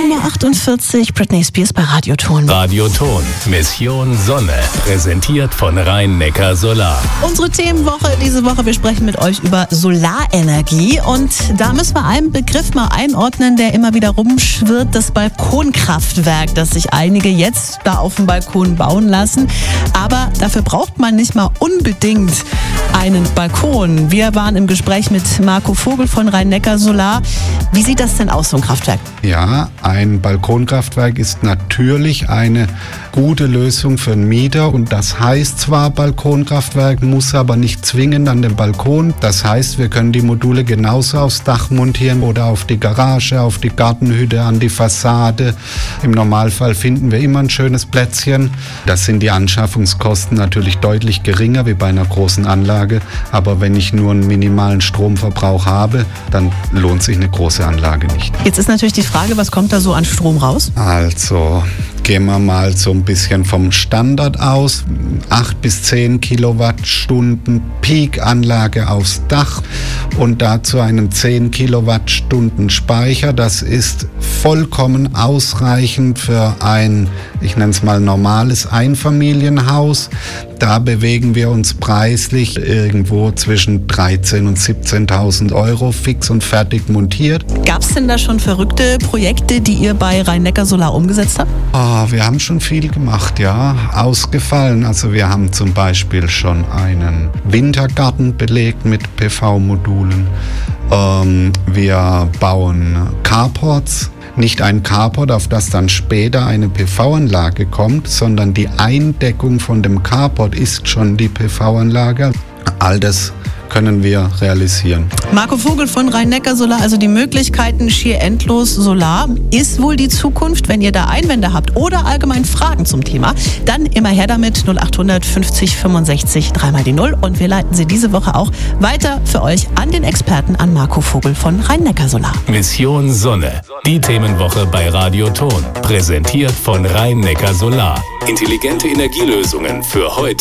9:48 Uhr, Britney Spears bei Radioton. Radioton, Mission Sonne, präsentiert von Rhein-Neckar Solar. Unsere Themenwoche diese Woche, wir sprechen mit euch über Solarenergie. Und da müssen wir einen Begriff mal einordnen, der immer wieder rumschwirrt, das Balkonkraftwerk, das sich einige jetzt da auf dem Balkon bauen lassen. Aber dafür braucht man nicht mal unbedingt einen Balkon. Wir waren im Gespräch mit Marco Vogel von Rhein-Neckar Solar. Wie sieht das denn aus, so ein Kraftwerk? Ja, ein Balkonkraftwerk ist natürlich eine gute Lösung für einen Mieter. Und das heißt zwar Balkonkraftwerk, muss aber nicht zwingend an den Balkon. Das heißt, wir können die Module genauso aufs Dach montieren oder auf die Garage, auf die Gartenhütte, an die Fassade. Im Normalfall finden wir immer ein schönes Plätzchen. Das sind die Anschaffungskosten natürlich deutlich geringer wie bei einer großen Anlage. Aber wenn ich nur einen minimalen Stromverbrauch habe, dann lohnt sich eine große Anlage nicht. Jetzt ist natürlich die Frage, was kommt da so an Strom raus? Also gehen wir mal so ein bisschen vom Standard aus. 8 bis 10 Kilowattstunden Peak-Anlage aufs Dach und dazu einen 10 Kilowattstunden Speicher. Das ist vollkommen ausreichend für ein, ich nenne es mal normales Einfamilienhaus. Da bewegen wir uns preislich irgendwo zwischen 13.000 und 17.000 Euro fix und fertig montiert. Gab es denn da schon verrückte Projekte, die ihr bei Rhein-Neckar Solar umgesetzt habt? Wir haben schon viel gemacht, ja. Ausgefallen. Also wir haben zum Beispiel schon einen Wintergarten belegt mit PV-Modulen. Wir bauen Carports. Nicht ein Carport, auf das dann später eine PV-Anlage kommt, sondern die Eindeckung von dem Carport ist schon die PV-Anlage. All das können wir realisieren. Marco Vogel von Rhein-Neckar Solar, also die Möglichkeiten schier endlos. Solar ist wohl die Zukunft. Wenn ihr da Einwände habt oder allgemein Fragen zum Thema, dann immer her damit 0800 50 65 3 die 0. Und wir leiten sie diese Woche auch weiter für euch an den Experten, an Marco Vogel von Rhein-Neckar Solar. Mission Sonne, die Themenwoche bei Radioton, präsentiert von Rhein-Neckar Solar. Intelligente Energielösungen für heute.